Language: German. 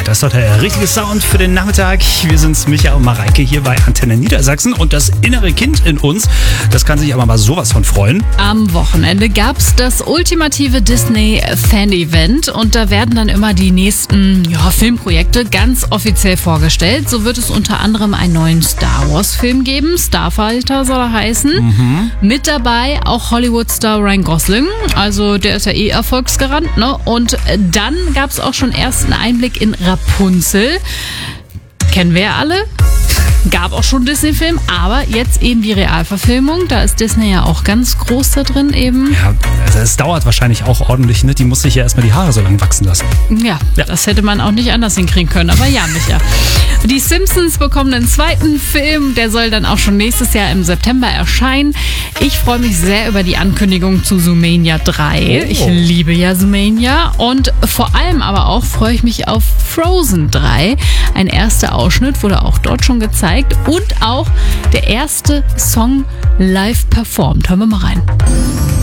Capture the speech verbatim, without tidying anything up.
das ist doch der richtige Sound für den Nachmittag. Wir sind's, Micha und Mareike, hier bei Antenne Niedersachsen. Und das innere Kind in uns, das kann sich aber mal sowas von freuen. Am Wochenende gab's das ultimative Disney-Fan-Event. Und da werden dann immer die nächsten ja, Filmprojekte ganz offiziell vorgestellt. So wird es unter anderem einen neuen Star Wars-Film geben. Starfighter soll er heißen. Mhm. Mit dabei auch Hollywood-Star Ryan Gosling. Also der ist ja eh Erfolgsgarant, ne? Und dann gab's auch schon ersten Einblick in Rapunzel. Kennen wir ja alle. Gab auch schon einen Disney-Film, aber jetzt eben die Realverfilmung. Da ist Disney ja auch ganz groß da drin eben. Ja, also es dauert wahrscheinlich auch ordentlich, ne? Die muss sich ja erstmal die Haare so lang wachsen lassen. Ja, ja, das hätte man auch nicht anders hinkriegen können, aber ja, Micha. Die Simpsons bekommen einen zweiten Film, der soll dann auch schon nächstes Jahr im September erscheinen. Ich freue mich sehr über die Ankündigung zu Zoomania drei. Oh. Ich liebe ja Zoomania und vor allem aber auch freue ich mich auf Frozen drei. Ein erster Ausschnitt wurde auch dort schon gezeigt. Und auch der erste Song live performt. Hören wir mal rein.